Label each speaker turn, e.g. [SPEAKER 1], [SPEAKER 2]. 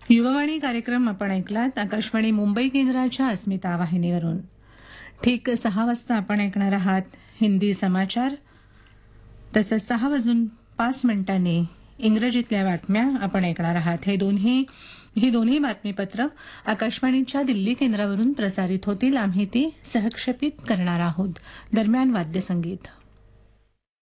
[SPEAKER 1] युववाणी कार्यक्रम आपण ऐकलात आकाशवाणी मुंबई केंद्राच्या अस्मिता वाहिनीवरून. ठीक 6 वाजता आपण ऐकणार आहात हिंदी समाचार. तसंच 6:05 इंग्रजीतल्या बातम्या आपण ऐकणार आहात. ही दोन्ही बातमीपत्र आकाशवाणीच्या दिल्ली केंद्रावरून प्रसारित होतील. आम्ही ती सहक्षेपित करणार आहोत. दरम्यान वाद्यसंगीत.